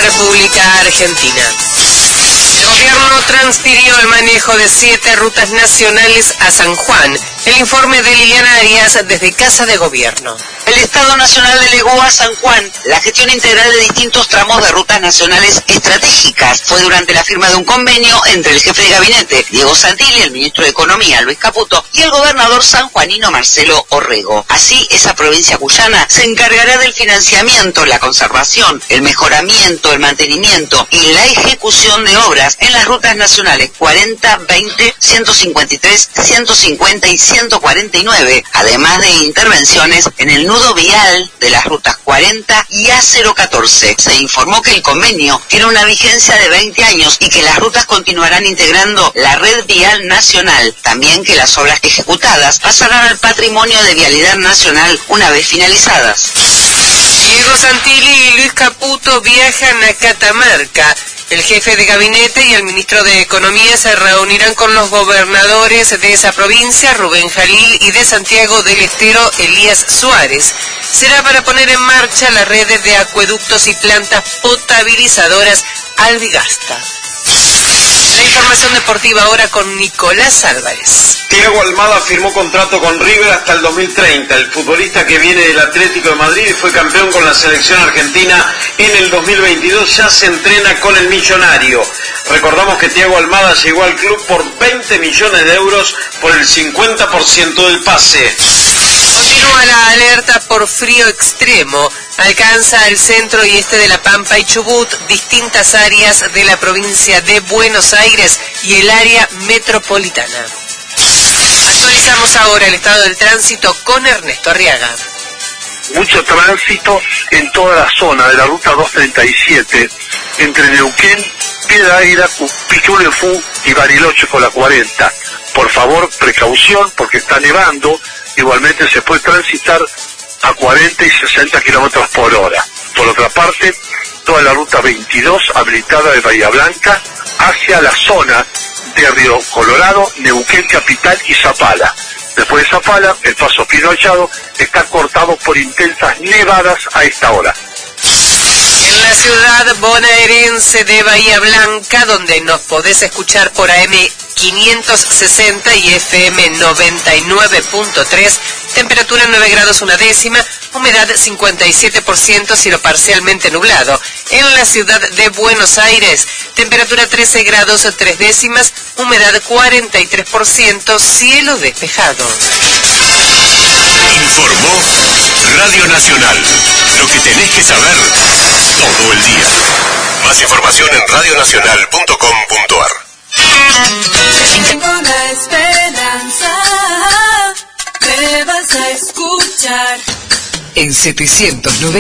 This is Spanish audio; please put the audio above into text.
República Argentina. El gobierno transfirió el manejo de 7 rutas nacionales a San Juan. El informe de Liliana Arias desde Casa de Gobierno. El Estado Nacional delegó a San Juan la gestión integral de distintos tramos de rutas nacionales estratégicas. Fue durante la firma de un convenio entre el jefe de gabinete, Diego Santilli, el ministro de Economía, Luis Caputo, y el gobernador sanjuanino, Marcelo Orrego. Así, esa provincia cuyana se encargará del financiamiento, la conservación, el mejoramiento, el mantenimiento y la ejecución de obras en las rutas nacionales 40, 20, 153, 150 y 149, además de intervenciones en el nudo vial de las rutas 40 y A014. Se informó que el convenio tiene una vigencia de 20 años y que las rutas continuarán integrando la red vial nacional. También que las obras ejecutadas pasarán al patrimonio de vialidad nacional una vez finalizadas. Diego Santilli y Luis Caputo viajan a Catamarca. El jefe de gabinete y el ministro de Economía se reunirán con los gobernadores de esa provincia, Rubén Jalil, y de Santiago del Estero, Elías Suárez. Será para poner en marcha las redes de acueductos y plantas potabilizadoras Albigasta. La información deportiva ahora con Nicolás Álvarez. Thiago Almada firmó contrato con River hasta el 2030. El futbolista que viene del Atlético de Madrid y fue campeón con la selección argentina en el 2022 ya se entrena con el millonario. Recordamos que Thiago Almada llegó al club por 20 millones de euros por el 50% del pase. Continúa la alerta por frío extremo. Alcanza el centro y este de La Pampa y Chubut, distintas áreas de la provincia de Buenos Aires y el área metropolitana. Actualizamos ahora el estado del tránsito con Ernesto Arriaga. Mucho tránsito en toda la zona de la ruta 237, entre Neuquén, Piedrahíta, Pichulefú y Bariloche con la 40. Por favor, precaución porque está nevando. Igualmente se puede transitar a 40 y 60 kilómetros por hora. Por otra parte, toda la ruta 22 habilitada de Bahía Blanca hacia la zona de Río Colorado, Neuquén Capital y Zapala. Después de Zapala, el paso Pino Echado está cortado por intensas nevadas a esta hora. En la ciudad bonaerense de Bahía Blanca, donde nos podés escuchar por AM 560 y FM 99.3, temperatura 9 grados 1 décima, humedad 57%, cielo parcialmente nublado. En la ciudad de Buenos Aires, temperatura 13 grados 3 décimas, humedad 43%, cielo despejado. Informó Radio Nacional. Lo que tenés que saber todo el día. Más información en radionacional.com.ar. Tengo la esperanza, me vas a escuchar. En 790.